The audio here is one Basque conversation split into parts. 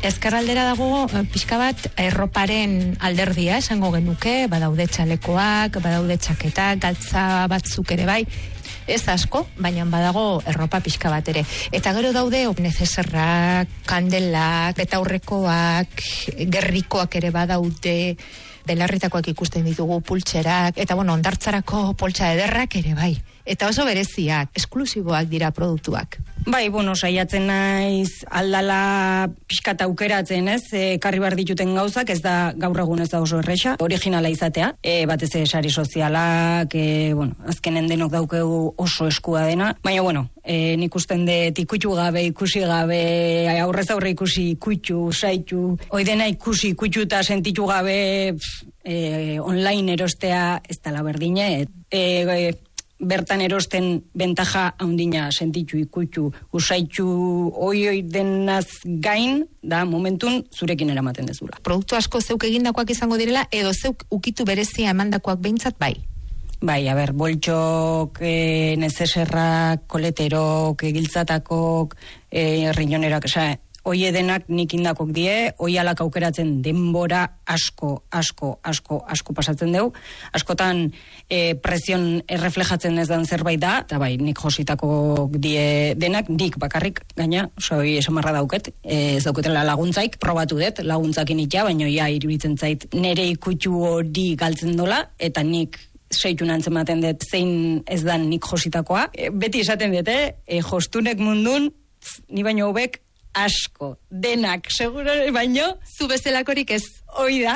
ezkerraldera dago pixka bat erroparen alderdia, esango genuke, badaude txalekoak, badaude txaketak, galtza batzuk ere bai, ez asko, baina badago erropa pixka bat ere. Eta gero daude neceserrak, kandelak, eta aurrekoak, gerrikoak ere badaude, belarritakoak ikusten ditugu, pultserak, eta ondartzarako poltsa ederrak ere bai. Eta oso bereziak, esklusiboak dira produktuak. Bai, saiatzen naiz aldala pixkat aukeratzen, ez? Karri bar dituten gauzak, ez da gaur egun ez da oso erresa, originala izatea. Batez sari sozialak, azkenen denok daukegu oso eskua dena. Baina, nik usten dut ikutu gabe, ikusi gabe, aurrez aurre ikusi, ikutu, saitu, oidena ikusi, ikutu eta sentitu gabe online erostea ez dela berdine, bertan erosten bentaja handina sentitu, ikutu, usaitu, oi denaz gain, da momentun zurekin eramaten dezula. Produktu asko zeuk egindakoak izango direla, edo zeuk ukitu berezia emandakoak behintzat bai? Bai, boltxok, nezeserrak, koleterok, giltzatakok, riñonerak, oie denak nik indakok die, oialak aukeratzen denbora asko pasatzen dugu. Askotan presion erreflejatzen ez dan zerbait da, eta bai, nik jositako die denak, nik bakarrik, gaina, hoi esamarra dauket, ez dauketela laguntzaik, probatu dut, laguntzakin itxa, baina iruditzen zait nere ikutu hori galtzen dola, eta nik seitu nantzen maten dut zein ez dan nik jositakoa. Beti esaten dut, jostunek mundun, ni baino hobek, asko, denak, seguro, baino, zu bezalakorik ez. Oida,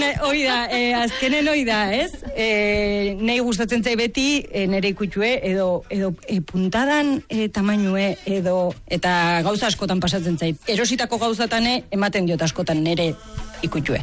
azkenen oida, ez? Nei gustatzen zai beti, nere ikutxue, edo puntadan tamainue, eta gauza askotan pasatzen zait. Erositako gauzatane, ematen diot askotan nere ikutxue.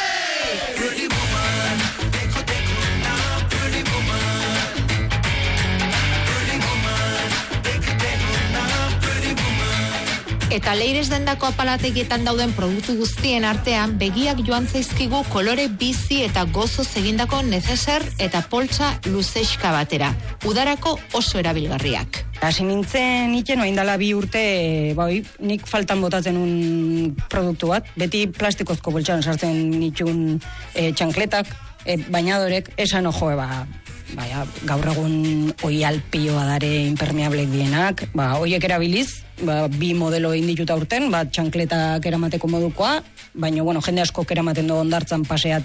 Eta Leires dendako apalategietan dauden produktu guztien artean, begiak joan zaizkigu kolore bizi eta gozoz egindako nezeser eta poltsa luzexka batera. Udarako oso erabilgarriak. Hasi nintzen itxen, oindala 2 urte, nik faltan botatzen un produktu bat. Beti plastikozko boltsan sartzen nitxun txankletak, bainadorek, esan gaur egun oialpioa dare impermeablek dienak, oiek erabiliz, 2 modelo indituta urten, txankletak eramateko modukoa, baina, jende asko eramaten du ondartzan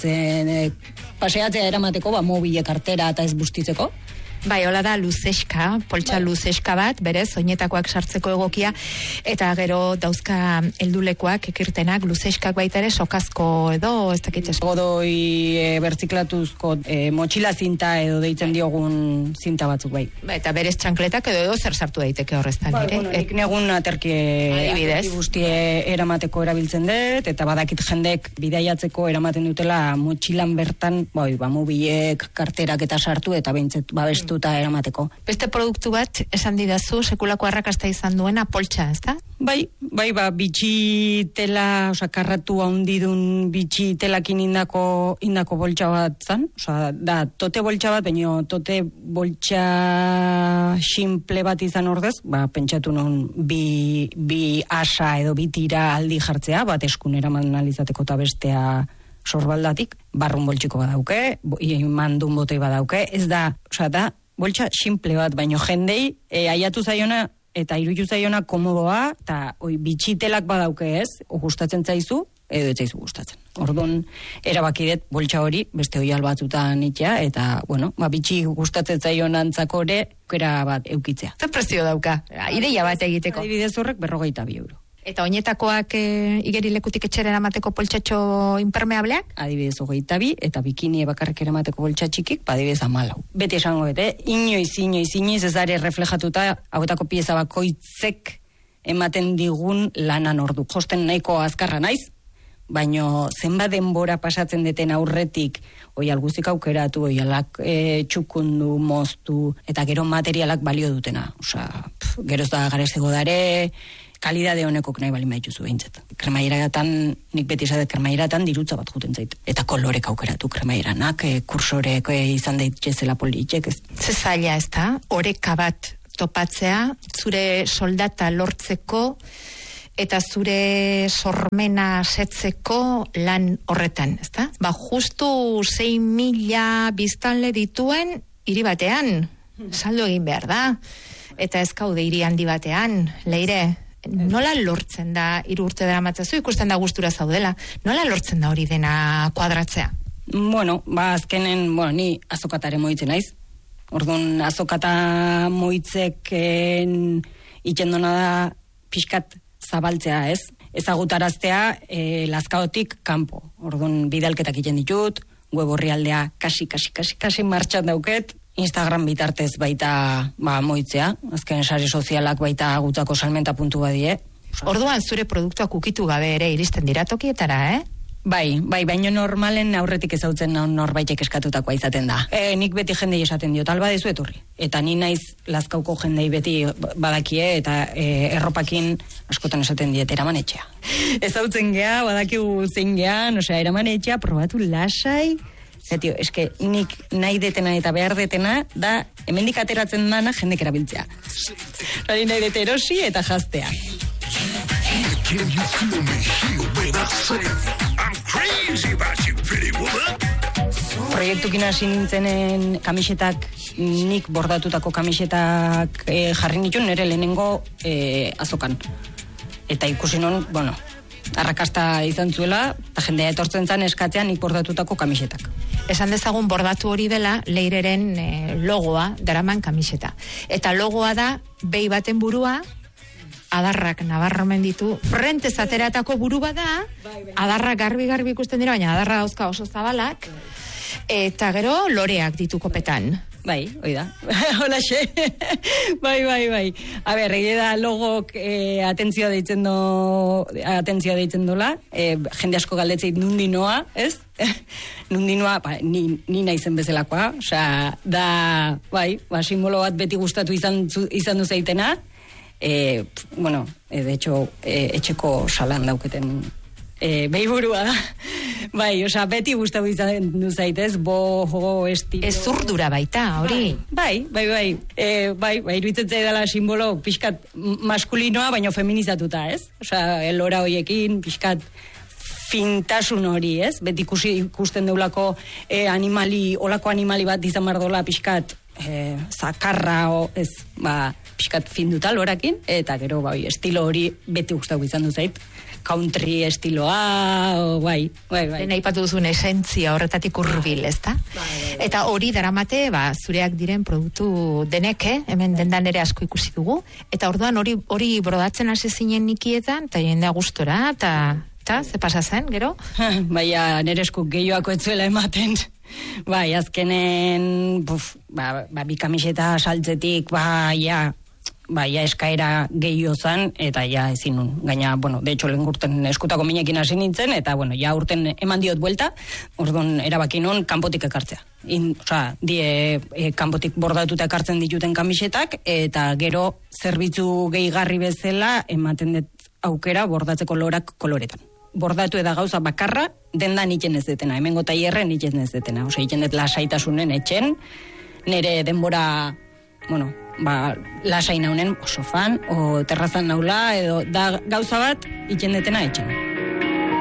paseatzea eramateko, mobilek artera eta ez bustitzeko. Bai, hola da luzeska, poltsa luzeska bat, berez, oinetakoak sartzeko egokia, eta gero dauzka heldulekoak, ekirtenak, luzeskak baita ere, sokazko edo, ez dakitzez. Godoi bertziklatuzko motxila zinta edo deitzen diogun zinta batzuk bai. Eta berez txankletak edo zer sartu daiteke horreztan, ere? Nik negun aterki guztie eramateko erabiltzen dut, eta badakit jendek bidaiatzeko eramaten dutela motxilan bertan, mobilek, karterak eta sartu, eta behintzet babestu eta eramateko. Beste produktu bat, esan didazu, sekulako arrakasta izan duena, poltsa, ez da? Bai, bitxi tela, karratu handidun bitxi telakin indako boltsa bat zan, da, tote boltsa bat, baina tote boltsa simple bat izan ordez, pentsatu non bi asa edo bi tira aldi jartzea, bat eskun eraman alizateko eta bestea sorbaldatik, barrun boltsiko badauke, mandun botei badauke, ez da, boltsa simple bat, baino jendei aiatu zaiona eta iruditu zaiona komodoa, eta bitxitelak badauke ez, gustatzen zaizu, edo ez zaizu gustatzen. Orduan, erabakidet boltsa hori, beste oial batzutan itxea, eta, bitxi gustatzen zaion antzako ere, aukera bat eukitzea. Eta prezio dauka, ideia bat egiteko. Adibidez horrek 52 euro. Eta oinetakoak igerilekutik etxera eramateko poltsatxo impermeableak? Adibidez 22, eta bikini bakarrik eramateko poltsa txikik, adibidez 14. Beti esango bete, inoiz ez dare reflejatuta, hauetako pieza bakoitzek ematen digun lanan ordu. Josten nahiko azkarra naiz, baino zenbat denbora pasatzen deten aurretik, oial guztik aukeratu, oialak txukundu, moztu, eta gero materialak balio dutena. Geroz da garezego dare, kalidade honekok nahi bali maituzu behintzat. Kremaieratan, nik beti esadet kremaieratan dirutza bat juten zait. Eta kolorek aukeratu kremaieranak, kursorek izan daitezela politzek. Ze zaila ez da, oreka bat topatzea, zure soldata lortzeko, eta zure sormena setzeko lan horretan, ezta? Justu 6.000 biztanle dituen hiri batean, saldu egin behar da, eta ez gaude hiri handi batean, Leire, nola lortzen da, 3 urte daramatzazu, ikusten da gustura zaudela, nola lortzen da hori dena kuadratzea? Bueno, azkenen, ni azokatare moitzen naiz. Orduan, azokata moitzeken itxendona da pixkat zabaltzea, ez? Ezagutaraztea Lazkaotik kanpo. Orduan, bidalketak egiten ditut, web orrialdea kasi martxan dauket, Instagram bitartez baita moitzea, azken sare sozialak baita gutzako salmenta puntu badie. Orduan, zure produktuak ukitu gabe ere iristen dira tokietara, Bai, baino normalen aurretik ezautzen norbaitek eskatutakoa izaten da. Nik beti jendei esaten diot, alba dizu etorri. Eta ni naiz Lazkauko jendei beti badakie, eta erropakin askotan esaten diet, eraman etxea. Ezautzen gea, badakigu zein gean, eraman etxea, probatu lasai. Zetio, eske nik nahi detena eta behar detena da hemendik ateratzen dana jendek erabiltzea. Nahi dete erosi eta jaztea. Proiektukin hasi nintzenen kamisetak, nik bordatutako kamisetak jarri nituen nire lehenengo azokan. Eta ikusi non, arrakasta izan zuela, eta jendea etortzen zen eskatzean nik bordatutako kamisetak. Esan dezagun bordatu hori dela Leireren logoa daraman kamiseta. Eta logoa da behi baten burua, adarrak nabarromen ditu, frentez ateratako buru bada, adarrak garbi ikusten dira, baina adarra dauzka oso zabalak, eta gero loreak ditu kopetan. Bai, hoi da. Holaxe. Bai. A ber, egia da logok atentzioa deitzen dola, jende asko galdetzeit nundi noa, ez? Nundi noa, ni naizen bezalakoa, da, simbolo bat beti gustatu izan du zeitena, de hecho, etxeko salan dauketen behiburua da. Beti gustatu izan du zaitez, boho, estilo. Ez zurdura baita, hori? Bai, iruditzen zaidala simbolo pixkat maskulinoa, baina feminizatuta, ez? Elora horiekin, pixkat fintasun hori, ez? Beti ikusten deulako olako animali bat izan mardola pixkat zakarra, pixkat finduta lorakin, eta gero, estilo hori beti gustatu izan du zait. Country estiloa, bai. Dena ipatu duzun esentzia horretatik hurbil, ezta? Eta hori daramate, zureak diren produktu deneke, hemen dendan ere asko ikusi dugu, eta orduan hori brodatzen hasi zinen nikietan, eta jendea gustora, eta ze pasa zen, gero? Baina, nire eskuk gehioako etzuela ematen. Azkenen, bi kamiseta saltzetik, eskaera gehio zan, eta ezin nun. Gaina, de hecho, lehen urten eskutako minekin hasi nintzen, eta, urten eman diot buelta, orduan erabaki nun kanpotik ekartzea. Kanpotik bordatuta ekartzen dituten kamisetak, eta gero zerbitzu gehigarri bezala ematen dut aukera bordatzeko lorak koloretan. Bordatu eda gauza bakarra, dendan itxen ez detena, hemengo taierren itxen ez detena. Itxen dut lasaitasunen etxen, nire denbora, lasai naunen, sofan, o terrazan naula, edo da gauza bat itxen detena etxen.